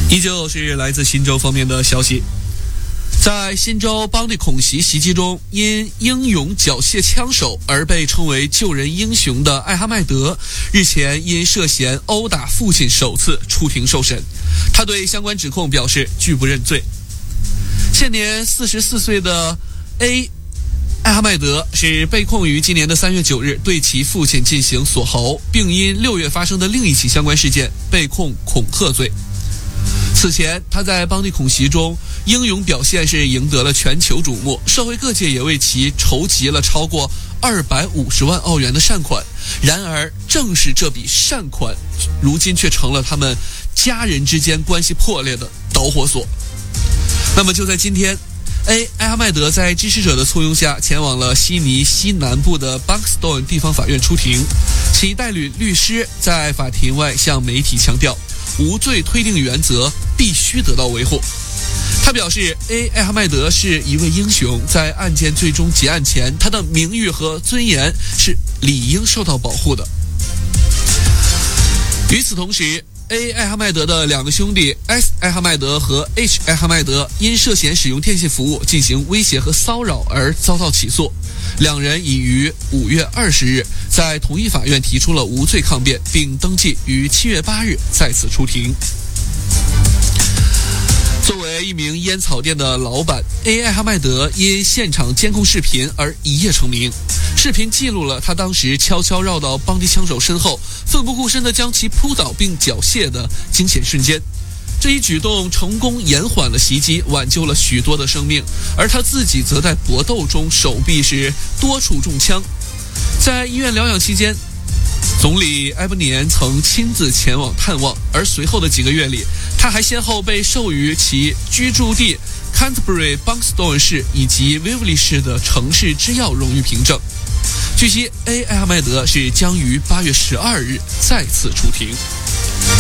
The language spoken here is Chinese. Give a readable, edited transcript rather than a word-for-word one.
依旧是来自新州方面的消息，在新州邦迪恐袭袭击中，因英勇缴械枪手而被称为救人英雄的艾哈迈德，日前因涉嫌殴打父亲首次出庭受审。他对相关指控表示拒不认罪。现年44岁的艾哈迈德是被控于今年的3月9日对其父亲进行锁喉，并因6月发生的另一起相关事件被控恐吓罪。此前，他在邦迪恐袭中英勇表现是赢得了全球瞩目，社会各界也为其筹集了超过250万澳元的善款。然而，正是这笔善款，如今却成了他们家人之间关系破裂的导火索。那么就在今天，艾哈迈德在支持者的簇拥下前往了悉尼西南部的 Buxton 地方法院出庭，其代理律师在法庭外向媒体强调，无罪推定原则必须得到维护。他表示，艾哈迈德是一位英雄，在案件最终结案前，他的名誉和尊严是理应受到保护的。与此同时，艾哈迈德的两个兄弟 S 艾哈迈德和 H 艾哈迈德因涉嫌使用电信服务进行威胁和骚扰而遭到起诉。两人已于5月20日在同一法院提出了无罪抗辩，并登记于7月8日再次出庭。作为一名烟草店的老板，艾哈迈德因现场监控视频而一夜成名。视频记录了他当时悄悄绕到邦迪枪手身后，奋不顾身地将其扑倒并缴械的惊险瞬间。这一举动成功延缓了袭击，挽救了许多的生命，而他自己则在搏斗中手臂是多处中枪。在医院疗养期间，总理埃伯尼安曾亲自前往探望，而随后的几个月里，他还先后被授予其居住地 Canterbury Buxton 市以及 Waverley 市的城市之耀荣誉凭证。据悉，艾哈迈德是将于8月12日再次出庭。